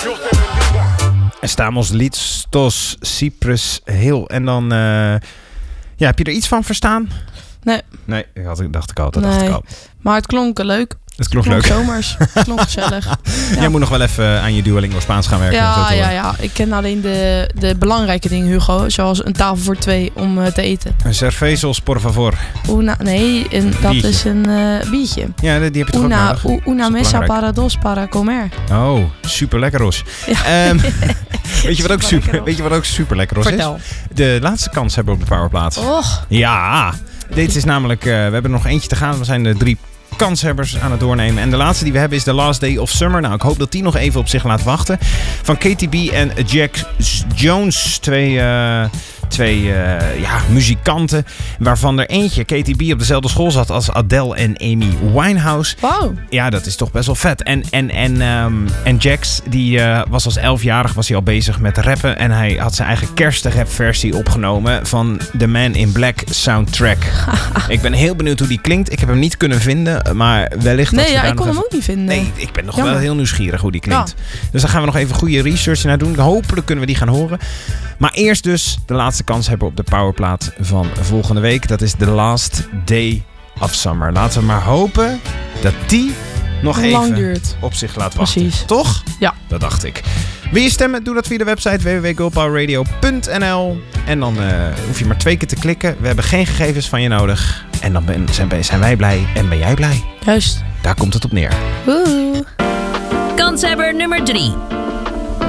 Estamos listos, Cypress Hill. En dan, heb je er iets van verstaan? Nee, dacht ik al. Maar het klonk leuk. Het klonk leuk. Zomers. Het klonk gezellig. Ja. Jij moet nog wel even aan je Duolingo Spaans gaan werken. Ja. Ik ken alleen de belangrijke dingen, Hugo. Zoals een tafel voor 2 om te eten. Een cervezos, por favor. Dat is een biertje. Ja, die heb je toch ook nodig? Una mesa para dos para comer. Oh, super lekkeros. Ja. Weet je wat ook super lekkeros is? Vertel. De laatste kans hebben we op de powerplaat. Och. Ja, dit is namelijk... we hebben er nog eentje te gaan. We zijn de 3 kanshebbers aan het doornemen. En de laatste die we hebben is The Last Day of Summer. Nou, ik hoop dat die nog even op zich laat wachten. Van KTB en Jack Jones. Twee muzikanten. Waarvan er eentje, KTB, op dezelfde school zat als Adele en Amy Winehouse. Wow. Ja, dat is toch best wel vet. En Jax, die was als 11-jarig was hij al bezig met rappen. En hij had zijn eigen kerstrapversie opgenomen van The Man in Black soundtrack. Ik ben heel benieuwd hoe die klinkt. Ik heb hem niet kunnen vinden, maar wellicht... ik kon hem ook niet vinden. Nee, ik ben nog wel heel nieuwsgierig hoe die klinkt. Ja. Dus daar gaan we nog even goede research naar doen. Hopelijk kunnen we die gaan horen. Maar eerst dus de laatste kans hebben op de powerplaat van volgende week. Dat is The Last Day of Summer. Laten we maar hopen dat die nog even duurt. Op zich laat wachten. Precies. Toch? Ja. Dat dacht ik. Wil je stemmen? Doe dat via de website www.girlpowerradio.nl. En dan hoef je maar 2 keer te klikken. We hebben geen gegevens van je nodig. En dan zijn wij blij en ben jij blij. Juist. Daar komt het op neer. Woehoe. Kanshebber nummer 3.